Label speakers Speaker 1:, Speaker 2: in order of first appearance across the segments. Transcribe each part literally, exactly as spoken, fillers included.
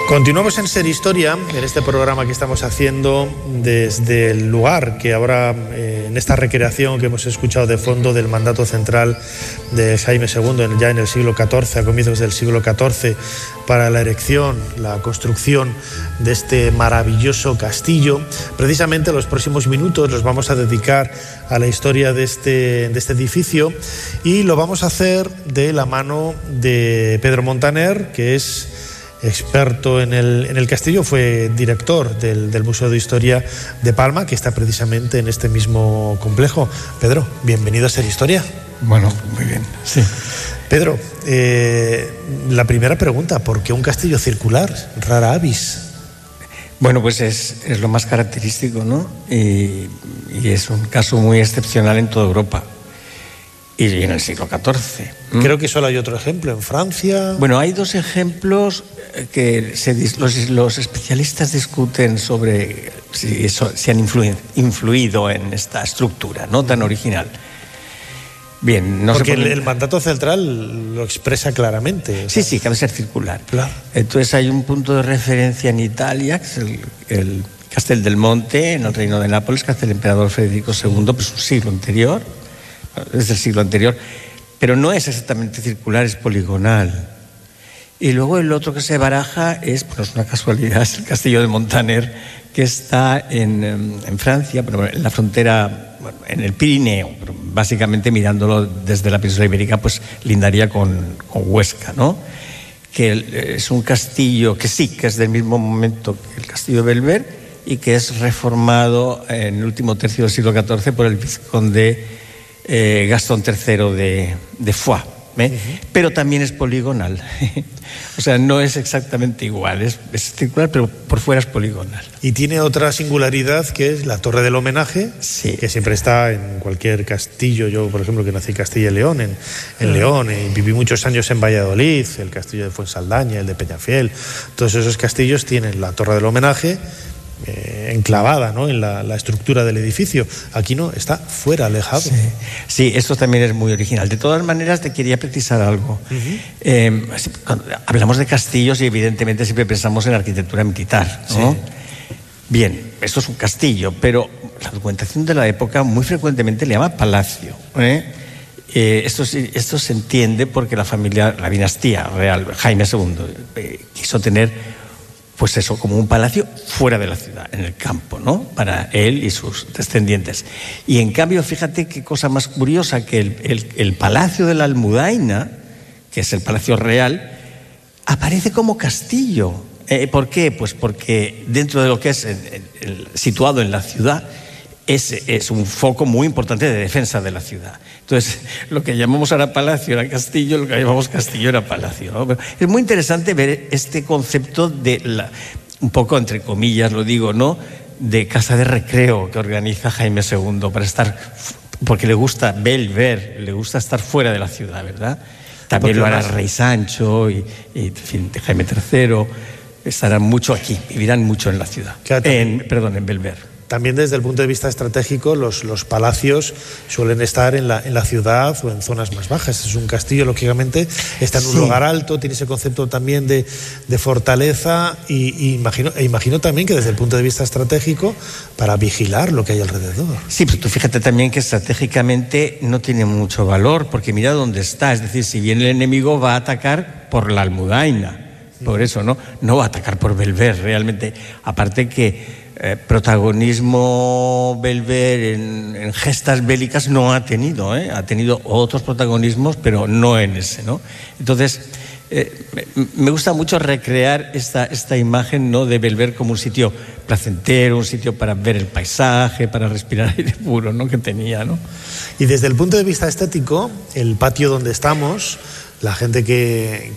Speaker 1: Continuamos en Ser Historia, en este programa que estamos haciendo desde el lugar que ahora, eh, en esta recreación que hemos escuchado de fondo del mandato central de Jaime segundo, en, ya en el siglo catorce, a comienzos del siglo catorce, para la erección, la construcción de este maravilloso castillo. Precisamente los próximos minutos los vamos a dedicar a la historia de este, de este edificio, y lo vamos a hacer de la mano de Pedro Montaner, que es experto en el, en el castillo, fue director del, del Museo de Historia de Palma, que está precisamente en este mismo complejo. Pedro, bienvenido a Ser Historia.
Speaker 2: Bueno, muy bien, sí.
Speaker 1: Pedro, eh, la primera pregunta, ¿por qué un castillo circular? Rara avis.
Speaker 2: Bueno, pues es, es lo más característico, ¿no? Y, y es un caso muy excepcional en toda Europa. Y en el siglo catorce.
Speaker 1: Creo que solo hay otro ejemplo en Francia.
Speaker 2: Bueno, hay dos ejemplos que se, los, los especialistas discuten sobre si, eso, si han influido, influido en esta estructura, no tan original. Bien, no
Speaker 1: Porque
Speaker 2: se pone...
Speaker 1: el, el mandato central lo expresa claramente.
Speaker 2: Sí, sí, que debe ser circular.
Speaker 1: Claro.
Speaker 2: Entonces hay un punto de referencia en Italia, que es el, el Castel del Monte, en el Reino de Nápoles, que hace el emperador Federico segundo, pues un siglo anterior. Es del siglo anterior, pero no es exactamente circular, es poligonal. Y luego el otro que se baraja es, bueno, es una casualidad, es el castillo de Montaner, que está en, en Francia, pero en la frontera, bueno, en el Pirineo, pero básicamente mirándolo desde la península ibérica, pues lindaría con, con Huesca, ¿no? Que es un castillo que sí, que es del mismo momento que el castillo de Belver, y que es reformado en el último tercio del siglo catorce por el vizconde Eh, Gastón tercero de, de Foix, ¿eh? Uh-huh. Pero también es poligonal. O sea, no es exactamente igual, es, es circular, pero por fuera es poligonal.
Speaker 1: Y tiene otra singularidad, que es la Torre del Homenaje,
Speaker 2: sí,
Speaker 1: que siempre está en cualquier castillo. Yo, por ejemplo, que nací en Castilla y León, en, en uh-huh. León, y viví muchos años en Valladolid, el castillo de Fuensaldaña, el de Peñafiel, todos esos castillos tienen la Torre del Homenaje Eh, enclavada, ¿no?, en la, la estructura del edificio. Aquí no, está fuera, alejado.
Speaker 2: Sí. Sí, esto también es muy original. De todas maneras, te quería precisar algo. Uh-huh. Eh, cuando hablamos de castillos y evidentemente siempre pensamos en arquitectura militar, ¿no? Sí. Bien, esto es un castillo, pero la documentación de la época muy frecuentemente le llama palacio, ¿eh? Eh, esto, esto se entiende porque la familia, la dinastía real, Jaime segundo, eh, quiso tener, pues eso, como un palacio fuera de la ciudad, en el campo, ¿no?, para él y sus descendientes. Y en cambio, fíjate qué cosa más curiosa, que el, el, el Palacio de la Almudaina, que es el palacio real, aparece como castillo. Eh, ¿Por qué? Pues porque dentro de lo que es el, el, el, situado en la ciudad, es, es un foco muy importante de defensa de la ciudad. Entonces, lo que llamamos ahora palacio era castillo, lo que llamamos castillo era palacio, ¿no? Pero es muy interesante ver este concepto de, la, un poco entre comillas lo digo, ¿no?, de casa de recreo que organiza Jaime segundo para estar, porque le gusta ver, le gusta estar fuera de la ciudad, ¿verdad? También porque lo hará Rey Sancho y, y en fin, Jaime tercero, estarán mucho aquí, vivirán mucho en la ciudad, claro, en, perdón, en Belver.
Speaker 1: También desde el punto de vista estratégico, los, los palacios suelen estar en la, en la ciudad o en zonas más bajas. Es un castillo, lógicamente, está en un sí. lugar alto, tiene ese concepto también de, de fortaleza y, y imagino, e imagino también que desde el punto de vista estratégico, para vigilar lo que hay alrededor.
Speaker 2: Sí, pero tú fíjate también que estratégicamente no tiene mucho valor, porque mira dónde está. Es decir, si bien el enemigo va a atacar por la Almudaina, por eso, ¿no? No va a atacar por Belver, realmente. Aparte que Eh, protagonismo Belver en, en gestas bélicas no ha tenido, ¿eh? Ha tenido otros protagonismos, pero no en ese, ¿no? Entonces, eh, me, me gusta mucho recrear esta, esta imagen, ¿no?, de Belver como un sitio placentero, un sitio para ver el paisaje, para respirar aire puro, ¿no?, que tenía, ¿no?
Speaker 1: Y desde el punto de vista estético, el patio donde estamos, la gente que...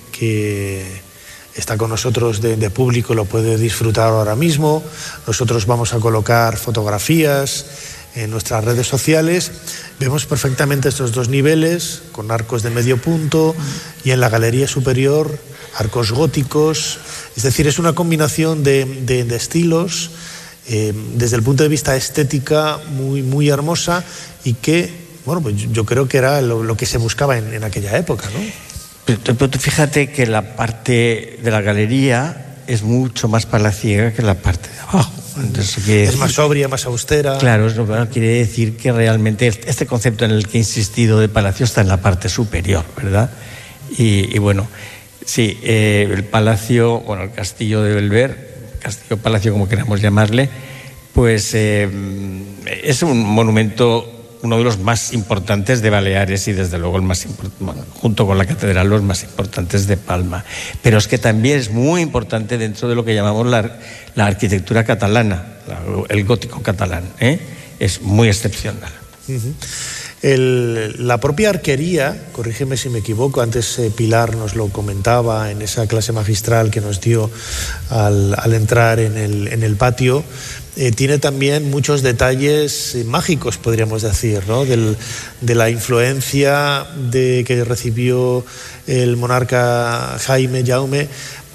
Speaker 1: que está con nosotros de, de público lo puede disfrutar ahora mismo. Nosotros vamos a colocar fotografías en nuestras redes sociales. Vemos perfectamente estos dos niveles con arcos de medio punto y en la galería superior arcos góticos. Es decir, es una combinación de, de, de estilos eh, desde el punto de vista estética muy, muy hermosa y que, bueno, pues yo creo que era lo, lo que se buscaba en, en aquella época, ¿no?
Speaker 2: Pero, pero tú fíjate que la parte de la galería es mucho más palaciega que la parte de abajo. Entonces,
Speaker 1: es decir, más sobria, más austera.
Speaker 2: Claro, eso quiere decir que realmente este concepto en el que he insistido de palacio está en la parte superior, ¿verdad? Y, y bueno, sí, eh, el palacio, bueno, el castillo de Belver, castillo palacio como queramos llamarle, pues eh, es un monumento, uno de los más importantes de Baleares y desde luego el más bueno, junto con la catedral, los más importantes de Palma. Pero es que también es muy importante dentro de lo que llamamos la, la arquitectura catalana, la, el gótico catalán, ¿eh? Es muy excepcional.
Speaker 1: Uh-huh. El, la propia arquería, corrígeme si me equivoco, antes eh, Pilar nos lo comentaba en esa clase magistral que nos dio al, al entrar en el, en el patio, Eh, tiene también muchos detalles eh, mágicos, podríamos decir, ¿no? Del, de la influencia de, que recibió el monarca Jaime Jaume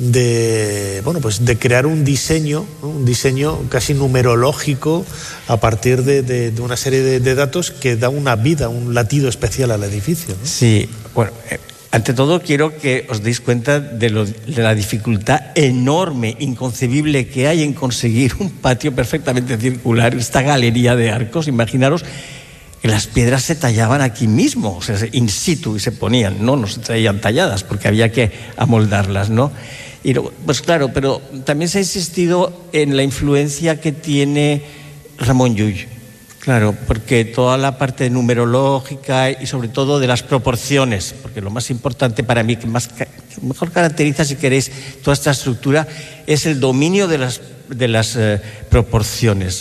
Speaker 1: de, bueno, pues de crear un diseño, ¿no? Un diseño casi numerológico a partir de, de, de una serie de, de datos que da una vida, un latido especial al edificio, ¿no?
Speaker 2: Sí, bueno... Eh... Ante todo, quiero que os deis cuenta de, lo, de la dificultad enorme, inconcebible que hay en conseguir un patio perfectamente circular, esta galería de arcos. Imaginaros que las piedras se tallaban aquí mismo, o sea, in situ, y se ponían, ¿no? No se traían talladas porque había que amoldarlas, ¿no? Y luego, pues claro, pero también se ha insistido en la influencia que tiene Ramon Llull. Claro, porque toda la parte numerológica y sobre todo de las proporciones, porque lo más importante para mí, que, más, que mejor caracteriza, si queréis, toda esta estructura, es el dominio de las, de las eh, proporciones.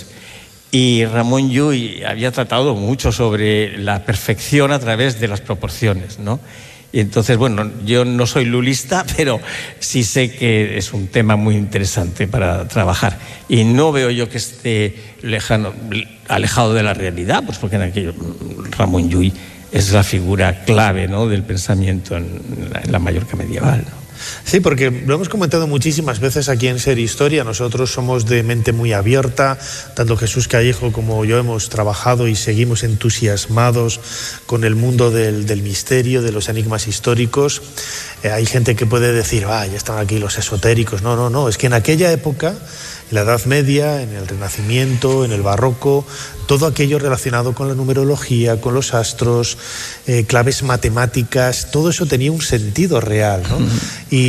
Speaker 2: Y Ramon Llull había tratado mucho sobre la perfección a través de las proporciones, ¿no? Y entonces, bueno, yo no soy lulista, pero sí sé que es un tema muy interesante para trabajar. Y no veo yo que esté lejano, alejado de la realidad, pues porque en aquello Ramon Llull es la figura clave, ¿no?, del pensamiento en la, en la Mallorca medieval, ¿no?
Speaker 1: Sí, porque lo hemos comentado muchísimas veces aquí en Ser Historia. Nosotros somos de mente muy abierta, tanto Jesús Callejo como yo hemos trabajado y seguimos entusiasmados con el mundo del, del misterio, de los enigmas históricos. Eh, hay gente que puede decir, ah, ya están aquí los esotéricos. No, no, no, es que en aquella época, en la Edad Media, en el Renacimiento, en el Barroco, todo aquello relacionado con la numerología, con los astros, eh, claves matemáticas, todo eso tenía un sentido real, ¿no? Uh-huh.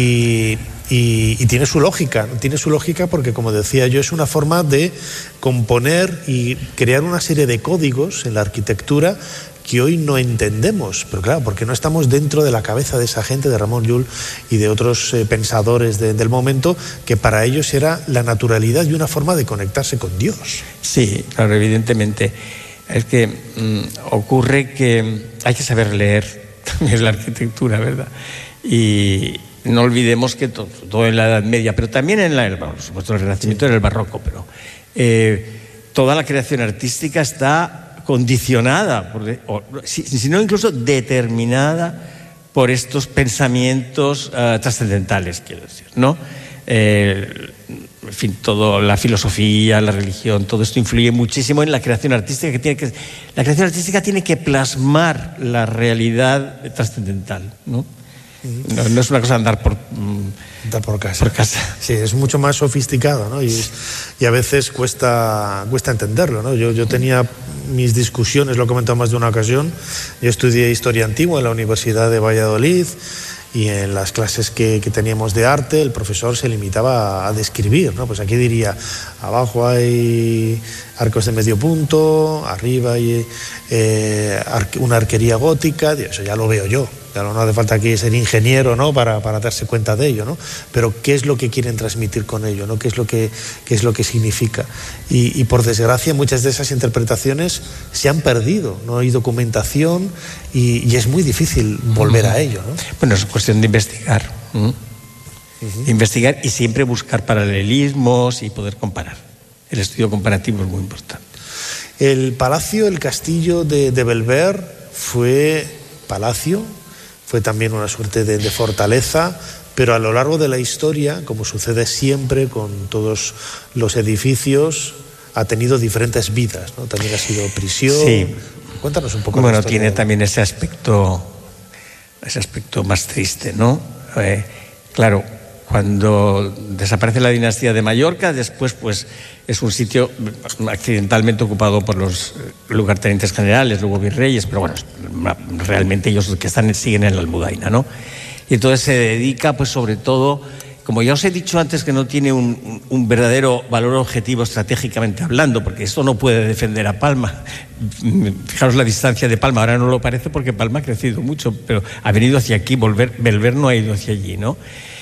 Speaker 1: Y, y, y tiene su lógica, tiene su lógica porque, como decía yo, es una forma de componer y crear una serie de códigos en la arquitectura que hoy no entendemos, pero claro, porque no estamos dentro de la cabeza de esa gente, de Ramon Llull y de otros eh, pensadores de, del momento, que para ellos era la naturalidad y una forma de conectarse con Dios.
Speaker 2: Sí, claro, evidentemente. Es que mmm, ocurre que hay que saber leer también la arquitectura, ¿verdad? Y no olvidemos que todo, todo en la Edad Media, pero también en la, por supuesto, el Renacimiento, sí, en el Barroco, pero eh, toda la creación artística está condicionada, por, o, si, si no incluso determinada por estos pensamientos uh, trascendentales, quiero decir, ¿no? Eh, en fin, todo, la filosofía, la religión, todo esto influye muchísimo en la creación artística, que tiene que, la creación artística tiene que plasmar la realidad trascendental, ¿no? No, no es una cosa de andar por,
Speaker 1: andar por casa.
Speaker 2: por casa.
Speaker 1: Sí, es mucho más sofisticado, ¿no? Y, y a veces cuesta, cuesta entenderlo, ¿no? Yo, yo tenía mis discusiones, lo he comentado más de una ocasión. Yo estudié Historia Antigua en la Universidad de Valladolid y en las clases que, que teníamos de arte el profesor se limitaba a, a describir, ¿no? Pues aquí diría, abajo hay arcos de medio punto, arriba hay eh, arque, una arquería gótica, eso ya lo veo yo. Claro, no hace falta aquí ser ingeniero, ¿no?, para, para darse cuenta de ello, ¿no? Pero ¿qué es lo que quieren transmitir con ello, ¿no? ¿Qué es lo que, qué es lo que significa? Y, y por desgracia muchas de esas interpretaciones se han perdido, no hay documentación y, y es muy difícil volver uh-huh. a ello, ¿no?
Speaker 2: Bueno, es cuestión de investigar, ¿eh? uh-huh. investigar y siempre buscar paralelismos y poder comparar. El estudio comparativo es muy importante.
Speaker 1: El palacio, el castillo de, de Belver fue palacio. Fue también una suerte de, de fortaleza, pero a lo largo de la historia, como sucede siempre con todos los edificios, ha tenido diferentes vidas, ¿no? También ha sido prisión.
Speaker 2: Sí.
Speaker 1: Cuéntanos un poco.
Speaker 2: Bueno, tiene también ese aspecto, ese aspecto más triste, ¿no? Eh, claro, cuando desaparece la dinastía de Mallorca, después pues es un sitio accidentalmente ocupado por los lugartenientes generales, luego virreyes, pero bueno, realmente ellos que están siguen en la Almudaina, ¿no? Y entonces se dedica pues sobre todo, como ya os he dicho antes, que no tiene un, un verdadero valor objetivo estratégicamente hablando, porque esto no puede defender a Palma. Fijaros la distancia de Palma, ahora no lo parece porque Palma ha crecido mucho, pero ha venido hacia aquí, volver, Belver no ha ido hacia allí, ¿no?